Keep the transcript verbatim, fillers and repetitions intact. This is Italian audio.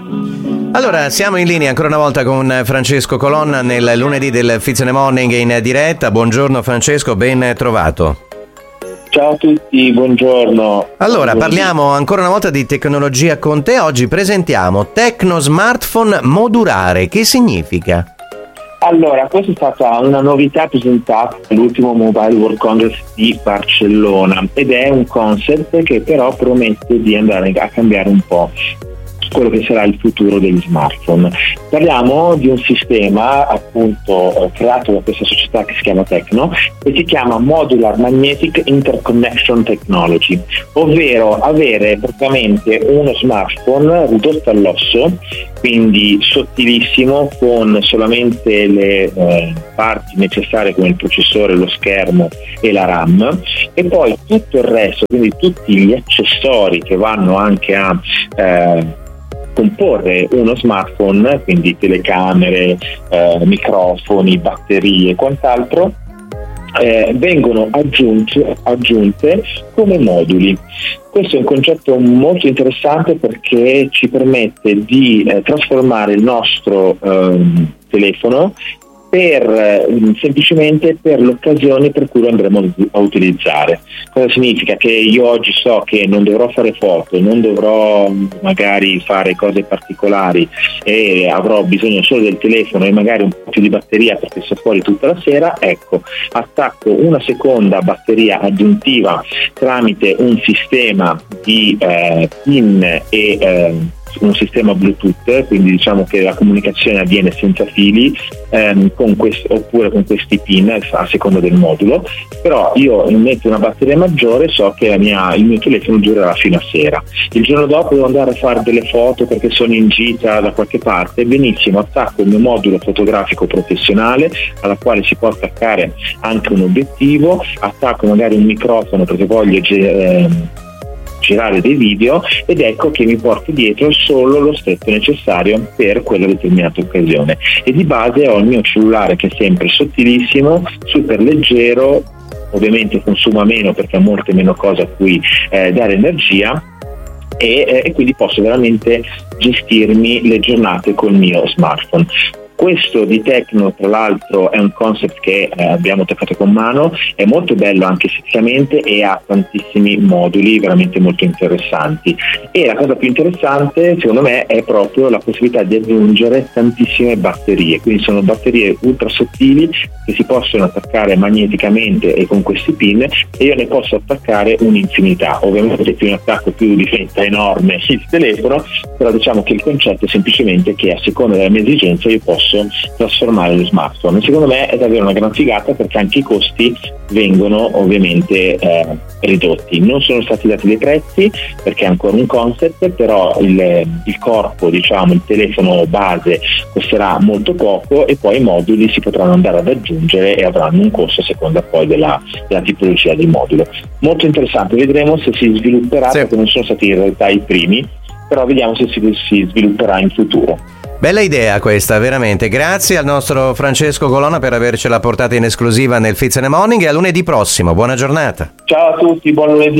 Allora, siamo in linea ancora una volta con Francesco Colonna nel lunedì del Fizz in the Morning in diretta. Buongiorno Francesco, ben trovato. Ciao a tutti, buongiorno. Allora, parliamo ancora una volta di tecnologia con te. Oggi presentiamo Tecno Smartphone Modulare. Che significa? Allora, questa è stata una novità presentata all'ultimo Mobile World Congress di Barcellona ed è un concept che però promette di andare a cambiare un po' quello che sarà il futuro degli smartphone. Parliamo di un sistema appunto creato da questa società che si chiama Tecno e si chiama Modular Magnetic Interconnection Technology, ovvero avere praticamente uno smartphone ridotto all'osso, quindi sottilissimo, con solamente le eh, parti necessarie come il processore, lo schermo e la RAM, e poi tutto il resto, quindi tutti gli accessori che vanno anche a eh, comporre uno smartphone, quindi telecamere, eh, microfoni, batterie e quant'altro, eh, vengono aggiunte, aggiunte come moduli. Questo è un concetto molto interessante perché ci permette di eh, trasformare il nostro eh, telefono per semplicemente per l'occasione per cui lo andremo a utilizzare. Cosa significa? Che io oggi so che non dovrò fare foto, non dovrò magari fare cose particolari e avrò bisogno solo del telefono e magari un po' più di batteria perché sto fuori tutta la sera. Ecco, attacco una seconda batteria aggiuntiva tramite un sistema di eh, pin e eh, un sistema Bluetooth, quindi diciamo che la comunicazione avviene senza fili ehm, con quest- oppure con questi pin a seconda del modulo, però io metto una batteria maggiore, so che la mia, il mio telefono durerà fino a sera. Il giorno dopo devo andare a fare delle foto perché sono in gita da qualche parte, benissimo, attacco il mio modulo fotografico professionale alla quale si può attaccare anche un obiettivo, attacco magari un microfono perché voglio eh, girare dei video, ed ecco che mi porto dietro solo lo stretto necessario per quella determinata occasione. E di base ho il mio cellulare che è sempre sottilissimo, super leggero, ovviamente consuma meno perché ha molte meno cose a cui eh, dare energia, e, eh, e quindi posso veramente gestirmi le giornate col mio smartphone. Questo di Tecno, tra l'altro, è un concept che eh, abbiamo toccato con mano, è molto bello anche esteticamente e ha tantissimi moduli veramente molto interessanti. E la cosa più interessante, secondo me, è proprio la possibilità di aggiungere tantissime batterie. Quindi sono batterie ultra sottili che si possono attaccare magneticamente e con questi pin, e io ne posso attaccare un'infinità. Ovviamente più ne attacco più diventa enorme il telefono, però diciamo che il concetto è semplicemente che a seconda della mia esigenza io posso trasformare lo smartphone. Secondo me è davvero una gran figata perché anche i costi vengono ovviamente eh, ridotti. Non sono stati dati dei prezzi perché è ancora un concept, però il, il corpo, diciamo il telefono base costerà molto poco e poi i moduli si potranno andare ad aggiungere e avranno un costo a seconda poi della, della tipologia di modulo. Molto interessante, vedremo se si svilupperà, sì, perché non sono stati in realtà i primi, però vediamo se si, si svilupperà in futuro. Bella idea questa, veramente. Grazie al nostro Francesco Colonna per avercela portata in esclusiva nel Fizz in the Morning, e a lunedì prossimo. Buona giornata. Ciao a tutti, buon lunedì.